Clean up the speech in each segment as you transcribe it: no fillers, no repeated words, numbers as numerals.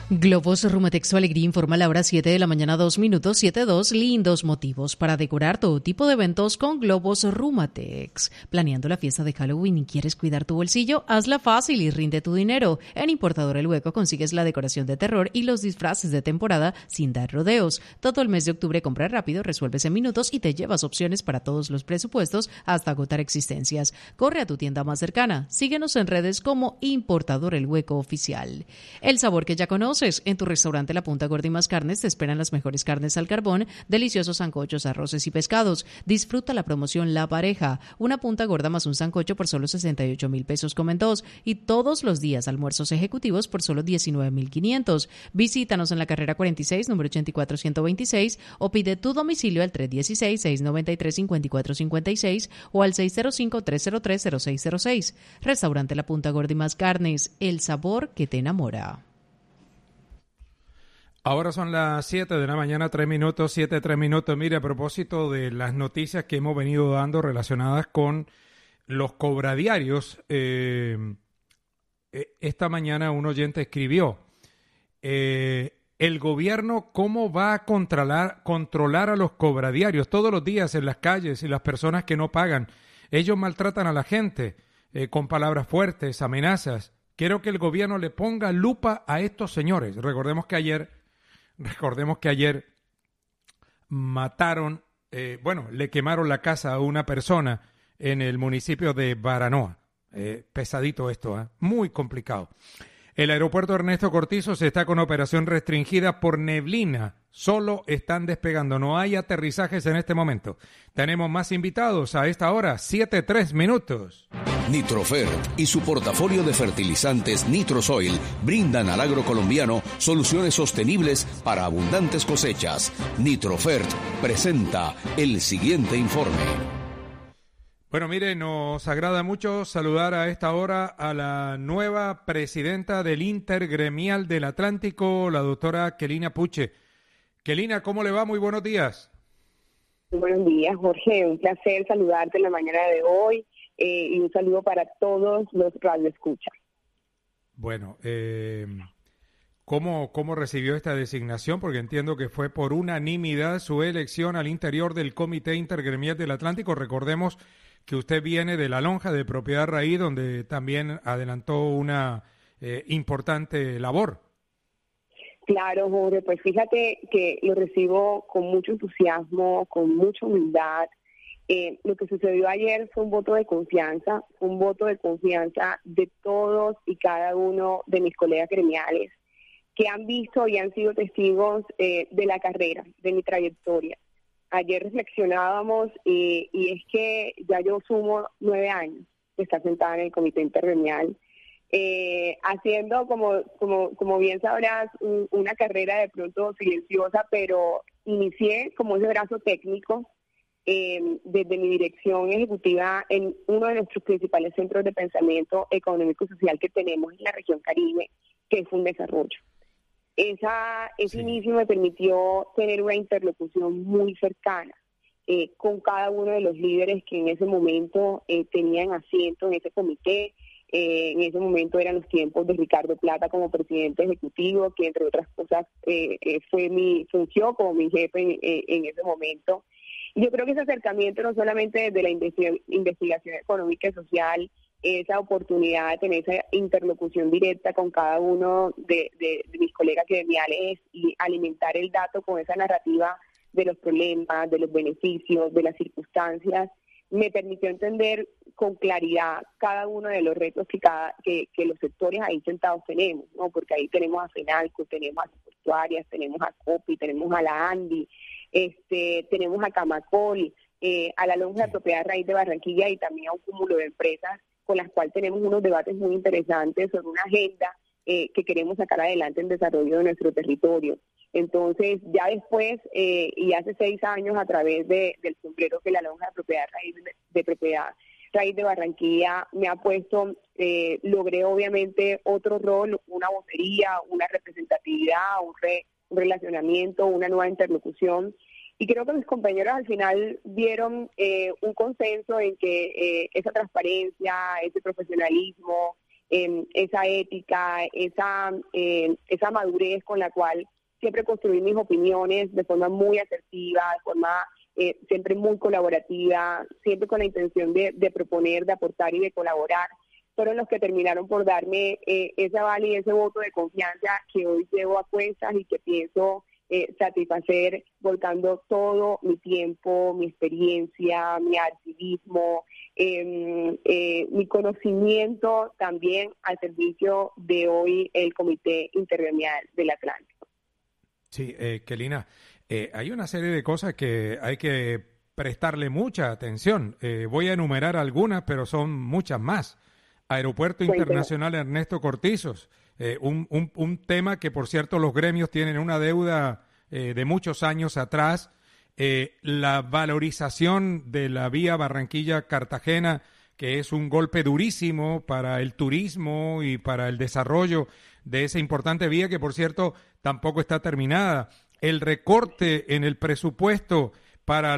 Globos Rumatex Su Alegría informa a la hora 7 de la mañana, 2 minutos, 7:02. Lindos motivos para decorar todo tipo de eventos con Globos Rumatex. Planeando la fiesta de Halloween y quieres cuidar tu bolsillo, hazla fácil y rinde tu dinero. En Importador El Hueco consigues la decoración de terror y los disfraces de temporada sin dar rodeos. Todo el mes de octubre compra rápido, resuelves en minutos y te llevas opciones para todos los presupuestos hasta agotar existencias. Corre a tu tienda más cercana. Síguenos en redes como Importador El Hueco Oficial. El sabor que ya conoces. En tu restaurante La Punta Gorda y Más Carnes te esperan las mejores carnes al carbón, deliciosos sancochos, arroces y pescados. Disfruta la promoción La Pareja, una punta gorda más un sancocho por solo 68,000 pesos comen dos, y todos los días almuerzos ejecutivos por solo 19,500. Visítanos en la carrera 46, número 84126, o pide tu domicilio al 316-693-5456 o al 605-303-0606. Restaurante La Punta Gorda y Más Carnes, el sabor que te enamora. Ahora son las 7 de la mañana, 3 minutos, 7, 3 minutos. Mire, a propósito de las noticias que hemos venido dando relacionadas con los cobradiarios, esta mañana un oyente escribió, el gobierno, ¿cómo va a controlar a los cobradiarios todos los días en las calles y las personas que no pagan? Ellos maltratan a la gente con palabras fuertes, amenazas. Quiero que el gobierno le ponga lupa a estos señores. Recordemos que ayer mataron, le quemaron la casa a una persona en el municipio de Baranoa. Pesadito esto, muy complicado. El aeropuerto Ernesto Cortizos está con operación restringida por neblina. Solo están despegando, no hay aterrizajes en este momento. Tenemos más invitados a esta hora, 7:03 minutos. Nitrofert y su portafolio de fertilizantes Nitrosoil brindan al agro colombiano soluciones sostenibles para abundantes cosechas. Nitrofert presenta el siguiente informe. Bueno, mire, nos agrada mucho saludar a esta hora a la nueva presidenta del Intergremial del Atlántico, la doctora Kelina Puche. Kelina, ¿cómo le va? Muy buenos días. Muy buenos días, Jorge. Un placer saludarte en la mañana de hoy y un saludo para todos los radioescuchas. Bueno, ¿cómo recibió esta designación? Porque entiendo que fue por unanimidad su elección al interior del Comité Intergremial del Atlántico. Recordemos que usted viene de la lonja de propiedad raíz, donde también adelantó una importante labor. Claro, Jorge, pues fíjate que lo recibo con mucho entusiasmo, con mucha humildad. Lo que sucedió ayer fue un voto de confianza de todos y cada uno de mis colegas gremiales que han visto y han sido testigos de la carrera, de mi trayectoria. Ayer reflexionábamos y es que ya yo sumo 9 años de estar sentada en el Comité Intergremial, haciendo, como bien sabrás, una carrera de pronto silenciosa, pero inicié como ese brazo técnico desde mi dirección ejecutiva en uno de nuestros principales centros de pensamiento económico y social que tenemos en la región Caribe, que es Fundesarrollo. Ese inicio me permitió tener una interlocución muy cercana con cada uno de los líderes que en ese momento tenían asiento en ese comité. En ese momento eran los tiempos de Ricardo Plata como presidente ejecutivo, que entre otras cosas fungió como mi jefe en ese momento. Y yo creo que ese acercamiento no solamente desde la investigación económica y social, esa oportunidad de tener esa interlocución directa con cada uno de mis colegas gremiales y alimentar el dato con esa narrativa de los problemas, de los beneficios, de las circunstancias, me permitió entender con claridad cada uno de los retos que los sectores ahí sentados tenemos, ¿no? Porque ahí tenemos a FENALCO, tenemos a Portuarias, tenemos a COPI, tenemos a la ANDI, tenemos a Camacol, a la lonja de propiedad raíz de Barranquilla y también a un cúmulo de empresas con las cuales tenemos unos debates muy interesantes sobre una agenda que queremos sacar adelante en desarrollo de nuestro territorio. Entonces, ya después, y hace 6 años, a través del sombrero que la lonja de propiedad raíz de Barranquilla me ha puesto, logré obviamente otro rol, una vocería, una representatividad, un relacionamiento, una nueva interlocución. Y creo que mis compañeros al final dieron un consenso en que esa transparencia, ese profesionalismo, esa ética, esa madurez con la cual siempre construí mis opiniones de forma muy asertiva, de forma siempre muy colaborativa, siempre con la intención de proponer, de aportar y de colaborar, fueron los que terminaron por darme ese aval y ese voto de confianza que hoy llevo a cuestas y que pienso satisfacer volcando todo mi tiempo, mi experiencia, mi activismo, mi conocimiento también al servicio de hoy el Comité Intergremial del Atlántico. Sí, Kelina, hay una serie de cosas que hay que prestarle mucha atención. Voy a enumerar algunas, pero son muchas más. Aeropuerto Internacional Ernesto Cortizos, un tema que, por cierto, los gremios tienen una deuda de muchos años atrás. La valorización de la vía Barranquilla-Cartagena, que es un golpe durísimo para el turismo y para el desarrollo de esa importante vía, que, por cierto, tampoco está terminada. El recorte en el presupuesto para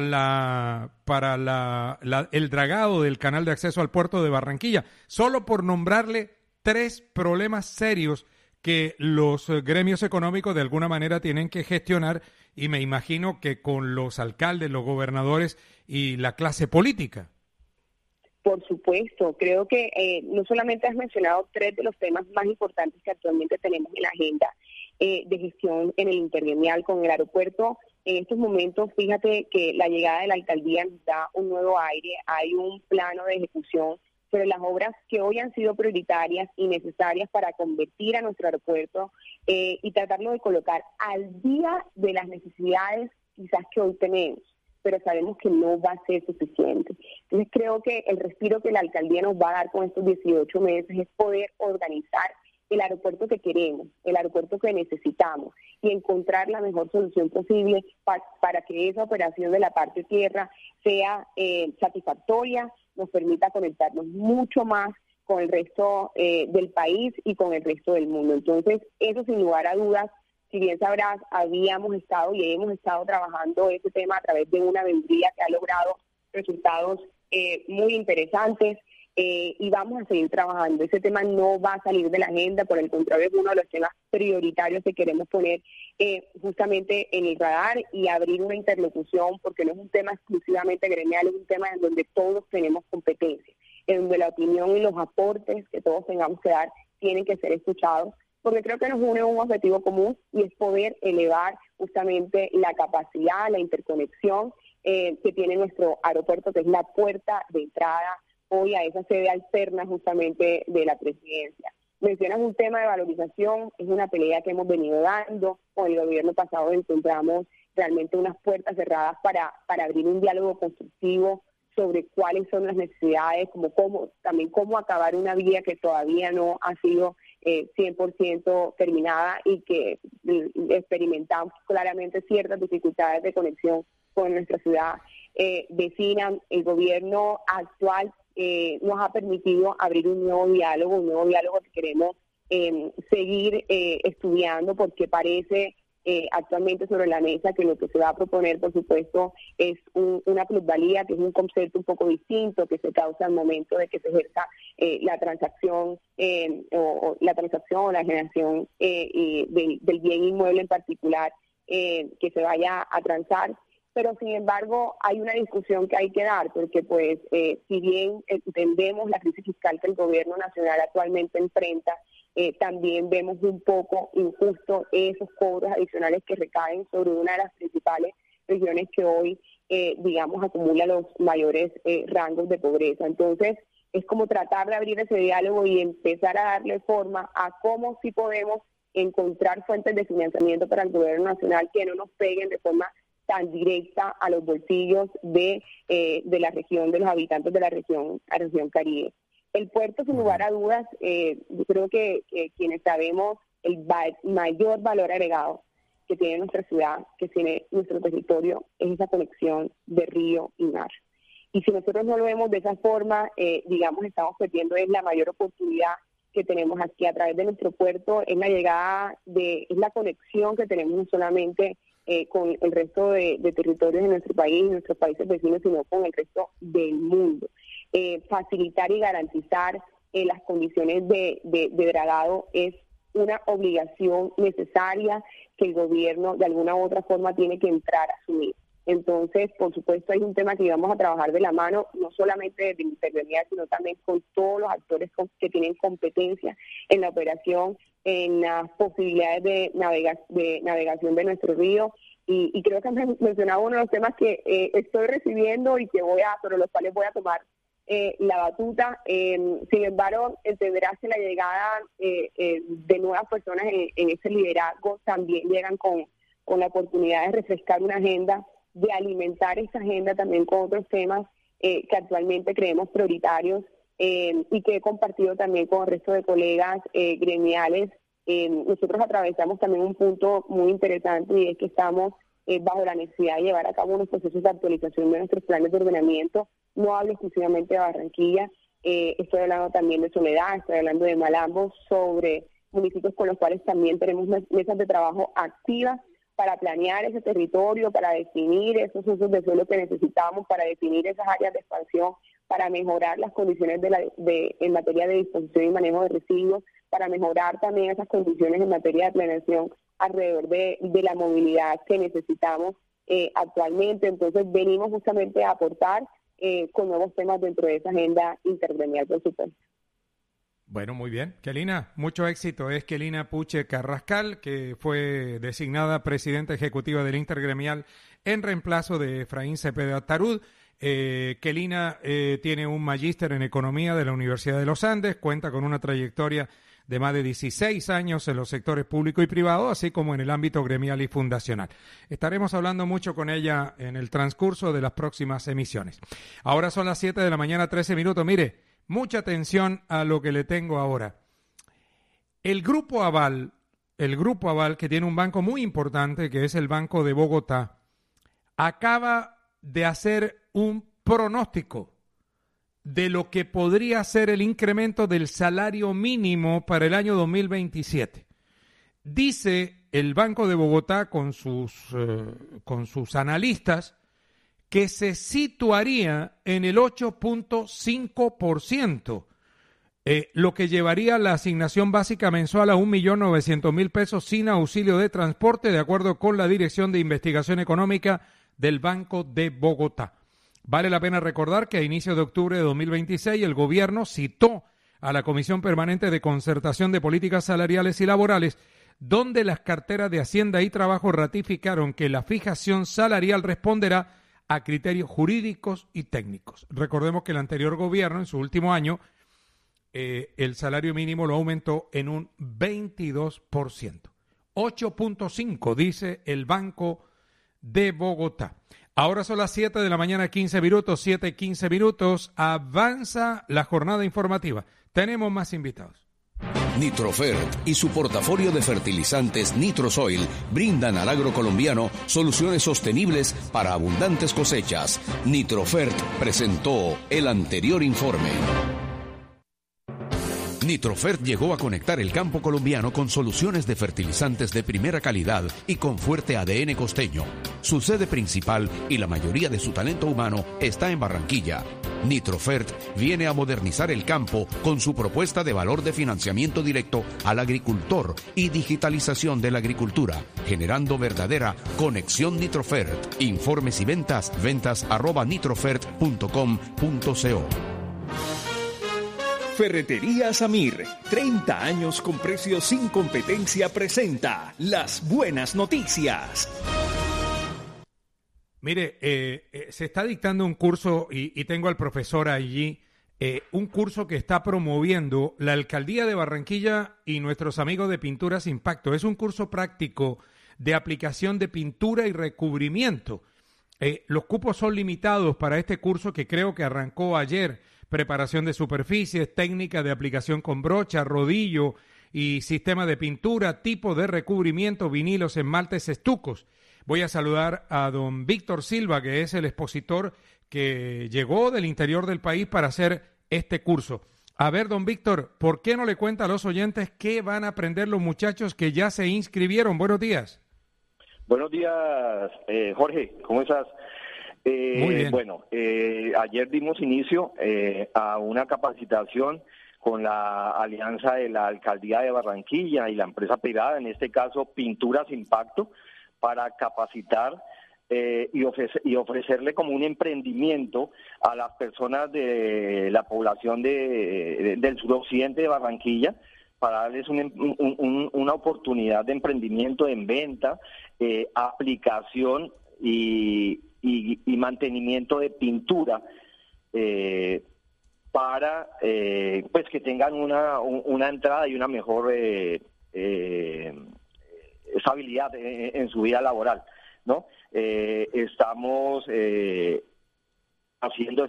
el dragado del canal de acceso al puerto de Barranquilla, solo por nombrarle 3 problemas serios que los gremios económicos de alguna manera tienen que gestionar, y me imagino que con los alcaldes, los gobernadores y la clase política. Por supuesto, creo que no solamente has mencionado 3 de los temas más importantes que actualmente tenemos en la agenda de gestión en el intergremial con el aeropuerto. En estos momentos, fíjate que la llegada de la alcaldía nos da un nuevo aire, hay un plano de ejecución sobre las obras que hoy han sido prioritarias y necesarias para convertir a nuestro aeropuerto y tratarlo de colocar al día de las necesidades quizás que hoy tenemos, pero sabemos que no va a ser suficiente. Entonces creo que el respiro que la alcaldía nos va a dar con estos 18 meses es poder organizar el aeropuerto que queremos, el aeropuerto que necesitamos y encontrar la mejor solución posible para que esa operación de la parte tierra sea satisfactoria, nos permita conectarnos mucho más con el resto del país y con el resto del mundo. Entonces, eso sin lugar a dudas, si bien sabrás, habíamos estado y hemos estado trabajando ese tema a través de una membresía que ha logrado resultados muy interesantes. Y vamos a seguir trabajando. Ese tema no va a salir de la agenda, por el contrario, es uno de los temas prioritarios que queremos poner justamente en el radar y abrir una interlocución, porque no es un tema exclusivamente gremial, es un tema en donde todos tenemos competencia, en donde la opinión y los aportes que todos tengamos que dar tienen que ser escuchados, porque creo que nos une un objetivo común y es poder elevar justamente la capacidad, la interconexión que tiene nuestro aeropuerto, que es la puerta de entrada hoy a esa sede alterna justamente de la presidencia. Mencionas un tema de valorización, es una pelea que hemos venido dando. Con el gobierno pasado encontramos realmente unas puertas cerradas para abrir un diálogo constructivo sobre cuáles son las necesidades, también cómo acabar una vía que todavía no ha sido 100% terminada y que experimentamos claramente ciertas dificultades de conexión con nuestra ciudad vecina. El gobierno actual nos ha permitido abrir un nuevo diálogo que queremos seguir estudiando, porque parece actualmente sobre la mesa que lo que se va a proponer, por supuesto, es una plusvalía, que es un concepto un poco distinto que se causa al momento de que se ejerza la transacción o la generación del bien inmueble en particular que se vaya a transar. Pero, sin embargo, hay una discusión que hay que dar, porque, pues, si bien entendemos la crisis fiscal que el gobierno nacional actualmente enfrenta, también vemos un poco injusto esos cobros adicionales que recaen sobre una de las principales regiones que hoy, acumula los mayores rangos de pobreza. Entonces, es como tratar de abrir ese diálogo y empezar a darle forma a cómo sí podemos encontrar fuentes de financiamiento para el gobierno nacional que no nos peguen de forma tan directa a los bolsillos de la región, de los habitantes de la región Caribe. El puerto, sin lugar a dudas, yo creo que quienes sabemos el mayor valor agregado que tiene nuestra ciudad, que tiene nuestro territorio, es esa conexión de río y mar. Y si nosotros no lo vemos de esa forma, estamos perdiendo es la mayor oportunidad que tenemos aquí a través de nuestro puerto, es la conexión que tenemos no solamente con el resto de territorios de nuestro país, nuestros países vecinos, sino con el resto del mundo. Facilitar y garantizar las condiciones de dragado es una obligación necesaria que el gobierno de alguna u otra forma tiene que entrar a asumir. Entonces, por supuesto, hay un tema que vamos a trabajar de la mano, no solamente desde Intergremial, sino también con todos los actores que tienen competencia en la operación, en las posibilidades de navegación de nuestro río. Y creo que has mencionado uno de los temas que estoy recibiendo y que sobre los cuales voy a tomar la batuta. Sin embargo, entenderás que la llegada de nuevas personas en ese liderazgo también llegan con la oportunidad de refrescar una agenda, de alimentar esa agenda también con otros temas que actualmente creemos prioritarios y que he compartido también con el resto de colegas gremiales. Nosotros atravesamos también un punto muy interesante y es que estamos bajo la necesidad de llevar a cabo unos procesos de actualización de nuestros planes de ordenamiento. No hablo exclusivamente de Barranquilla, estoy hablando también de Soledad, estoy hablando de Malambo, sobre municipios con los cuales también tenemos mesas de trabajo activas para planear ese territorio, para definir esos usos de suelo que necesitamos, para definir esas áreas de expansión, para mejorar las condiciones en materia de disposición y manejo de residuos, para mejorar también esas condiciones en materia de planeación alrededor de la movilidad que necesitamos actualmente. Entonces venimos justamente a aportar con nuevos temas dentro de esa agenda intergremial, por supuesto. Bueno, muy bien. Kelina, mucho éxito. Es Kelina Puche Carrascal, que fue designada presidenta ejecutiva del Intergremial en reemplazo de Efraín Cepeda Tarud. Kelina tiene un magíster en Economía de la Universidad de los Andes, cuenta con una trayectoria de más de 16 años en los sectores público y privado, así como en el ámbito gremial y fundacional. Estaremos hablando mucho con ella en el transcurso de las próximas emisiones. Ahora son las 7 de la mañana, 13 minutos. Mire, mucha atención a lo que le tengo ahora. El Grupo Aval, que tiene un banco muy importante, que es el Banco de Bogotá, acaba de hacer un pronóstico de lo que podría ser el incremento del salario mínimo para el año 2027. Dice el Banco de Bogotá con sus analistas que se situaría en el 8.5%, lo que llevaría la asignación básica mensual a 1.900.000 pesos sin auxilio de transporte, de acuerdo con la Dirección de Investigación Económica del Banco de Bogotá. Vale la pena recordar que a inicios de octubre de 2026 el gobierno citó a la Comisión Permanente de Concertación de Políticas Salariales y Laborales, donde las carteras de Hacienda y Trabajo ratificaron que la fijación salarial responderá a criterios jurídicos y técnicos. Recordemos que el anterior gobierno, en su último año, el salario mínimo lo aumentó en un 22%. 8.5, dice el Banco de Bogotá. Ahora son las 7 de la mañana, 15 minutos, 7:15 minutos. Avanza la jornada informativa. Tenemos más invitados. Nitrofert y su portafolio de fertilizantes Nitrosoil brindan al agro colombiano soluciones sostenibles para abundantes cosechas. Nitrofert presentó el anterior informe. Nitrofert llegó a conectar el campo colombiano con soluciones de fertilizantes de primera calidad y con fuerte ADN costeño. Su sede principal y la mayoría de su talento humano está en Barranquilla. Nitrofert viene a modernizar el campo con su propuesta de valor de financiamiento directo al agricultor y digitalización de la agricultura, generando verdadera conexión Nitrofert. Informes y ventas @nitrofert.com.co. Ferretería Samir, 30 años con precios sin competencia, presenta las buenas noticias. Mire, se está dictando un curso, y tengo al profesor allí, un curso que está promoviendo la Alcaldía de Barranquilla y nuestros amigos de Pinturas Impacto. Es un curso práctico de aplicación de pintura y recubrimiento. Los cupos son limitados para este curso que creo que arrancó ayer. Preparación de superficies, técnica de aplicación con brocha, rodillo y sistema de pintura, tipo de recubrimiento, vinilos, esmaltes, estucos. Voy a saludar a don Víctor Silva, que es el expositor que llegó del interior del país para hacer este curso. A ver, don Víctor, ¿por qué no le cuenta a los oyentes qué van a aprender los muchachos que ya se inscribieron? Buenos días. Buenos días, Jorge, ¿cómo estás? Muy bien. Bueno, ayer dimos inicio a una capacitación con la alianza de la Alcaldía de Barranquilla y la empresa privada, en este caso Pinturas Impacto, para capacitar y ofrecerle como un emprendimiento a las personas de la población del suroccidente de Barranquilla, para darles una oportunidad de emprendimiento en venta, aplicación y mantenimiento de pintura, para pues que tengan una entrada y una mejor estabilidad en su vida laboral, ¿no? Estamos haciendo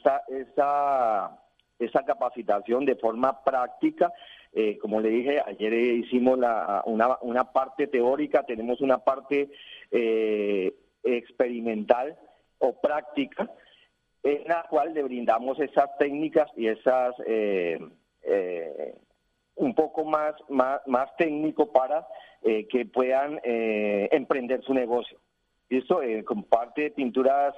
esta capacitación de forma práctica. Como le dije, ayer hicimos una parte teórica, tenemos una parte experimental o práctica, en la cual le brindamos esas técnicas y esas un poco más técnico para que puedan emprender su negocio. Esto por parte de Pinturas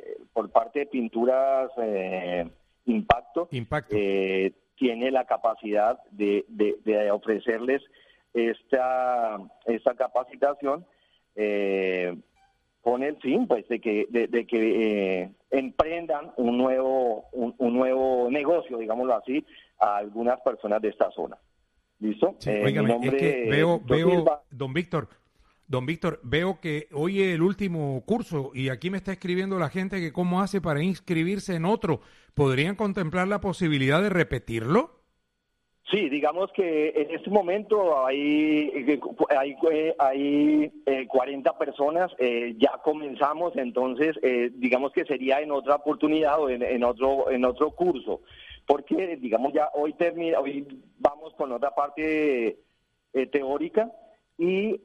Impacto. Tiene la capacidad de ofrecerles esta capacitación con el fin, pues, de que emprendan un nuevo negocio, digámoslo así, a algunas personas de esta zona. ¿Listo? Sí, óigame, es que veo, Don Víctor, veo que hoy es el último curso y aquí me está escribiendo la gente que cómo hace para inscribirse en otro. ¿Podrían contemplar la posibilidad de repetirlo? Sí, digamos que en este momento hay 40 personas, ya comenzamos, entonces digamos que sería en otra oportunidad o en otro curso, porque digamos ya hoy vamos con otra parte teórica y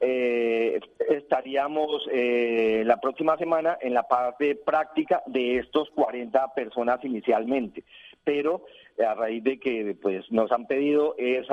estaríamos la próxima semana en la parte práctica de estos 40 personas inicialmente, pero a raíz de que pues nos han pedido que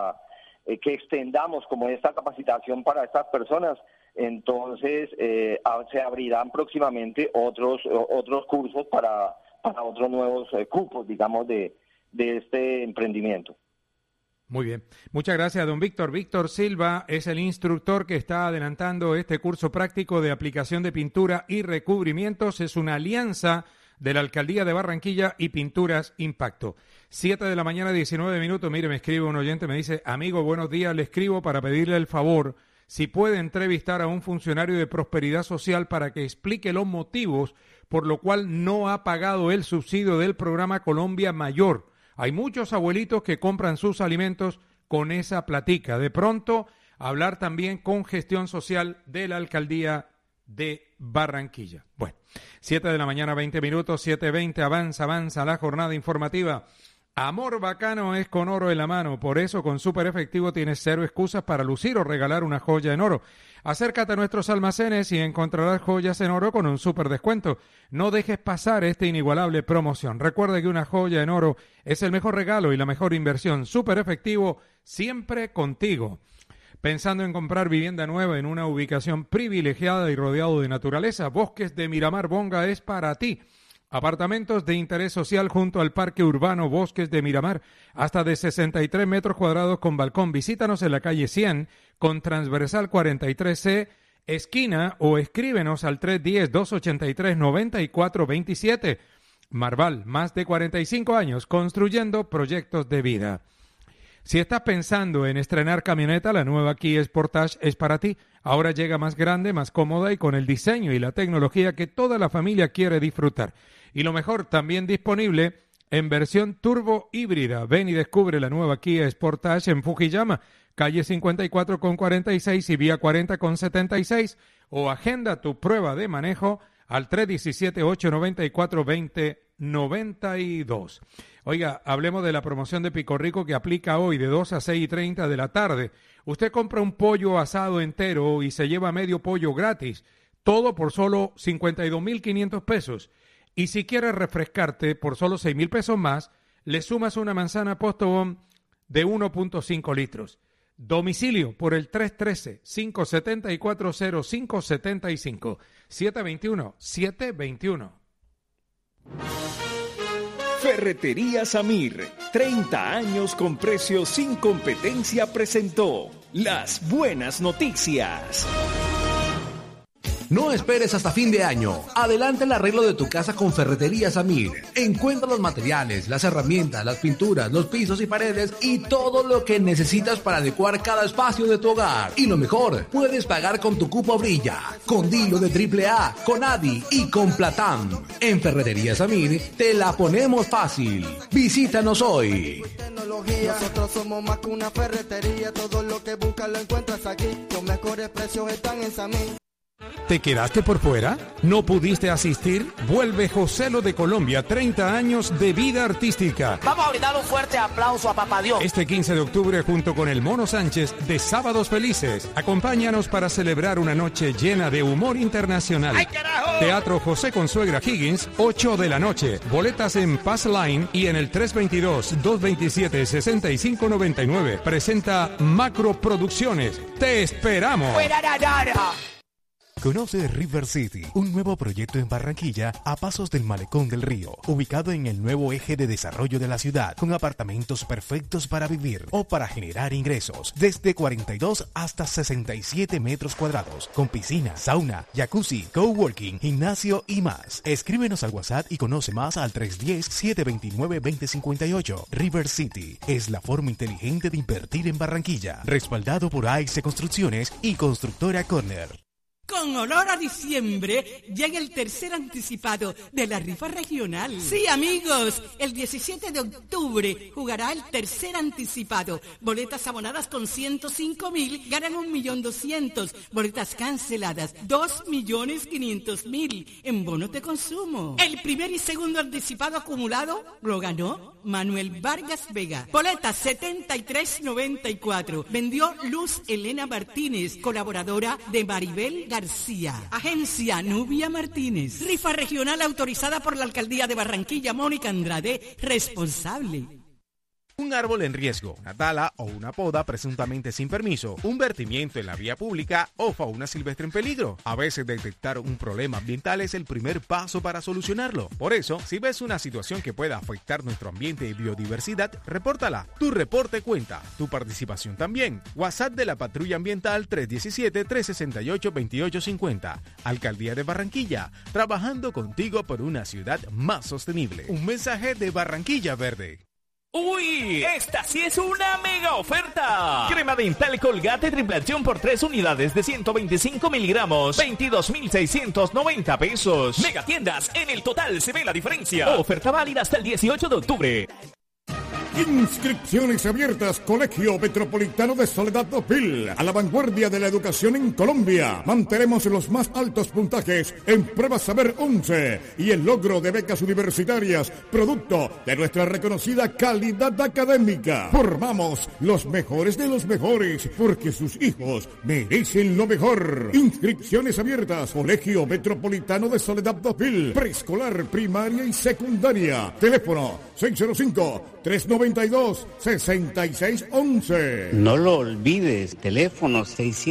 extendamos como esta capacitación para estas personas, entonces se abrirán próximamente otros cursos para otros nuevos cupos, digamos, de este emprendimiento. Muy bien. Muchas gracias, don Víctor. Víctor Silva es el instructor que está adelantando este curso práctico de aplicación de pintura y recubrimientos. Es una alianza de la Alcaldía de Barranquilla y Pinturas Impacto. 7:19 a.m. Mire, me escribe un oyente, me dice: amigo, buenos días, le escribo para pedirle el favor si puede entrevistar a un funcionario de Prosperidad Social para que explique los motivos por lo cual no ha pagado el subsidio del programa Colombia Mayor. Hay muchos abuelitos que compran sus alimentos con esa platica. De pronto, hablar también con gestión social de la Alcaldía de Barranquilla. Bueno, 7:20 a.m, 7:20, avanza la jornada informativa. Amor bacano es con oro en la mano, por eso con Super Efectivo tienes cero excusas para lucir o regalar una joya en oro. Acércate a nuestros almacenes y encontrarás joyas en oro con un super descuento. No dejes pasar esta inigualable promoción. Recuerda que una joya en oro es el mejor regalo y la mejor inversión. Super Efectivo, siempre contigo. Pensando en comprar vivienda nueva en una ubicación privilegiada y rodeado de naturaleza, Bosques de Miramar Bonga es para ti. Apartamentos de interés social junto al Parque Urbano Bosques de Miramar, hasta de 63 metros cuadrados con balcón. Visítanos en la calle 100 con transversal 43C, esquina, o escríbenos al 310-283-9427. Marval, más de 45 años construyendo proyectos de vida. Si estás pensando en estrenar camioneta, la nueva Kia Sportage es para ti. Ahora llega más grande, más cómoda y con el diseño y la tecnología que toda la familia quiere disfrutar. Y lo mejor, también disponible en versión turbo híbrida. Ven y descubre la nueva Kia Sportage en Fujiyama, calle 54 con 46 y vía 40 con 76. O agenda tu prueba de manejo al 317-894-2092. Oiga, hablemos de la promoción de Pico Rico que aplica hoy de 2 a 6:30 de la tarde. Usted compra un pollo asado entero y se lleva medio pollo gratis. Todo por solo 52,500 pesos. Y si quieres refrescarte por solo 6,000 pesos más, le sumas una manzana Postobón de 1.5 litros. Domicilio por el 313-574-0575. 721. Ferretería Samir, 30 años con precios sin competencia, presentó Las Buenas Noticias. No esperes hasta fin de año. Adelanta el arreglo de tu casa con Ferretería Samir. Encuentra los materiales, las herramientas, las pinturas, los pisos y paredes y todo lo que necesitas para adecuar cada espacio de tu hogar. Y lo mejor, puedes pagar con tu cupo Brilla, con Dilo de AAA, con Adi y con Platán. En Ferretería Samir te la ponemos fácil. Visítanos hoy. Nosotros somos más que una ferretería. Todo lo que buscas lo encuentras aquí. Los mejores precios están en Samir. ¿Te quedaste por fuera? ¿No pudiste asistir? Vuelve Joselo de Colombia, 30 años de vida artística. Vamos a brindar un fuerte aplauso a Papá Dios. Este 15 de octubre junto con el Mono Sánchez de Sábados Felices. Acompáñanos para celebrar una noche llena de humor internacional. ¡Ay, carajo! Teatro José Consuegra Higgins, 8 de la noche. Boletas en Pass Line y en el 322-227-6599. Presenta Macro Producciones. ¡Te esperamos! ¡Fuera, Conoce River City, un nuevo proyecto en Barranquilla a pasos del Malecón del Río, ubicado en el nuevo eje de desarrollo de la ciudad, con apartamentos perfectos para vivir o para generar ingresos, desde 42 hasta 67 metros cuadrados, con piscina, sauna, jacuzzi, coworking, gimnasio y más. Escríbenos al WhatsApp y conoce más al 310-729-2058. River City es la forma inteligente de invertir en Barranquilla, respaldado por AIC Construcciones y Constructora Corner. Con olor a diciembre, llega el tercer anticipado de la rifa regional. Sí, amigos, el 17 de octubre jugará el tercer anticipado. Boletas abonadas con 105.000 ganan 1.200.000. Boletas canceladas, 2.500.000 en bonos de consumo. El primer y segundo anticipado acumulado lo ganó Manuel Vargas Vega. Boletas 73.94. Vendió Luz Elena Martínez, colaboradora de Maribel García. Agencia Nubia Martínez. Rifa regional autorizada por la Alcaldía de Barranquilla. Mónica Andrade, responsable. Un árbol en riesgo, una tala o una poda presuntamente sin permiso, un vertimiento en la vía pública o fauna silvestre en peligro. A veces detectar un problema ambiental es el primer paso para solucionarlo. Por eso, si ves una situación que pueda afectar nuestro ambiente y biodiversidad, repórtala. Tu reporte cuenta, tu participación también. WhatsApp de la Patrulla Ambiental 317-368-2850. Alcaldía de Barranquilla, trabajando contigo por una ciudad más sostenible. Un mensaje de Barranquilla Verde. ¡Uy! ¡Esta sí es una mega oferta! Crema dental Colgate triple acción por 3 unidades de 125 miligramos, 22.690 pesos. Mega tiendas, en el total se ve la diferencia. Oferta válida hasta el 18 de octubre. Inscripciones abiertas, Colegio Metropolitano de Soledad Topil, a la vanguardia de la educación en Colombia. Mantenemos los más altos puntajes en Pruebas Saber 11 y el logro de becas universitarias, producto de nuestra reconocida calidad académica. Formamos los mejores de los mejores, porque sus hijos merecen lo mejor. Inscripciones abiertas, Colegio Metropolitano de Soledad Topil, preescolar, primaria y secundaria. Teléfono 605-392-6611. No lo olvides, teléfono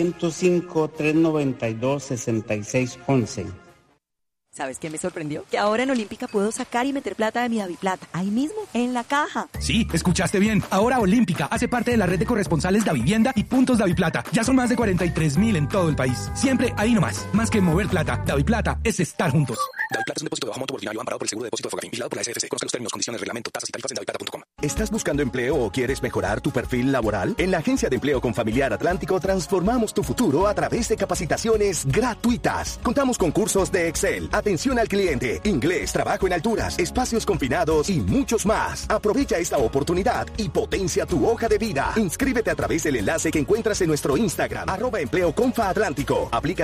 605-392-6611. ¿Sabes qué me sorprendió? Que ahora en Olímpica puedo sacar y meter plata de mi DaviPlata, ahí mismo, en la caja. Sí, escuchaste bien. Ahora Olímpica hace parte de la red de corresponsales Davivienda y puntos DaviPlata. Ya son más de 43.000 en todo el país. Siempre ahí nomás. Más que mover plata, DaviPlata es estar juntos. DaviPlata es un depósito de bajo monto ordinario amparado por el Seguro de Depósito de Fogafín, vigilado por la SFC. Conozca los términos, condiciones, reglamento, tasas y tarifas en daviplata.com. ¿Estás buscando empleo o quieres mejorar tu perfil laboral? En la Agencia de Empleo Confamiliar Atlántico transformamos tu futuro a través de capacitaciones gratuitas. Contamos con cursos de Excel, atención al cliente, inglés, trabajo en alturas, espacios confinados y muchos más. Aprovecha esta oportunidad y potencia tu hoja de vida. Inscríbete a través del enlace que encuentras en nuestro Instagram, @empleoconfaatlántico. Aplica